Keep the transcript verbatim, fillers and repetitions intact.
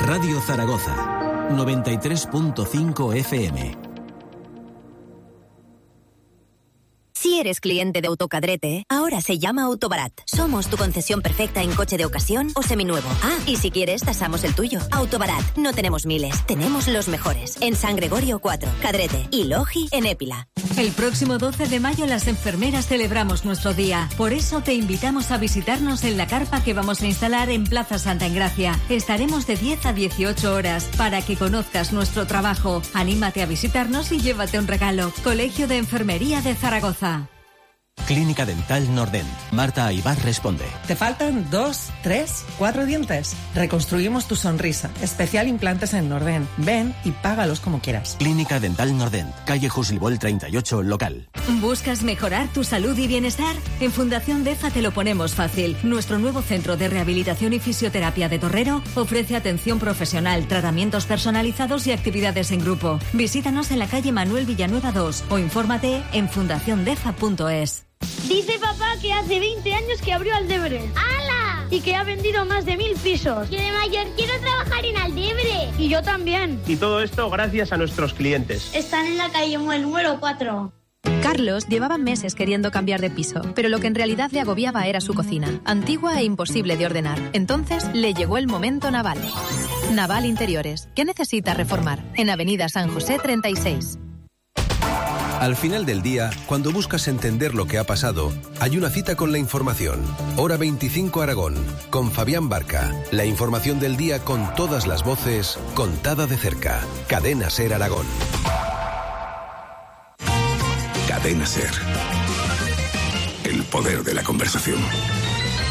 Radio Zaragoza, noventa y tres punto cinco F M. Si eres cliente de Autocadrete, ahora se llama Autobarat. Somos tu concesión perfecta en coche de ocasión o seminuevo. Ah, y si quieres, tasamos el tuyo. Autobarat, no tenemos miles, tenemos los mejores. En San Gregorio cuatro, Cadrete y Logi en Épila. El próximo doce de mayo las enfermeras celebramos nuestro día. Por eso te invitamos a visitarnos en la carpa que vamos a instalar en Plaza Santa Engracia. Estaremos de diez a dieciocho horas para que conozcas nuestro trabajo. Anímate a visitarnos y llévate un regalo. Colegio de Enfermería de Zaragoza. Clínica Dental Nordent. Marta Aybar responde. ¿Te faltan dos, tres, cuatro dientes? Reconstruimos tu sonrisa. Especial implantes en Nordent. Ven y págalos como quieras. Clínica Dental Nordent. Calle Juslibol treinta y ocho, local. ¿Buscas mejorar tu salud y bienestar? En Fundación DEFA te lo ponemos fácil. Nuestro nuevo centro de rehabilitación y fisioterapia de Torrero ofrece atención profesional, tratamientos personalizados y actividades en grupo. Visítanos en la calle Manuel Villanueva dos o infórmate en fundación defa punto es. Dice papá que hace veinte años que abrió Aldebre. ¡Hala! Y que ha vendido más de mil pisos. Yo de mayor quiero trabajar en Aldebre. Y yo también. Y todo esto gracias a nuestros clientes. Están en la calle Muel número cuatro. Carlos llevaba meses queriendo cambiar de piso, pero lo que en realidad le agobiaba era su cocina, antigua e imposible de ordenar. Entonces le llegó el momento Naval. Naval Interiores. ¿Qué necesita reformar? En Avenida San José treinta y seis. Al final del día, cuando buscas entender lo que ha pasado, hay una cita con la información. Hora veinticinco Aragón, con Fabián Barca. La información del día con todas las voces, contada de cerca. Cadena Ser Aragón. Cadena Ser. El poder de la conversación.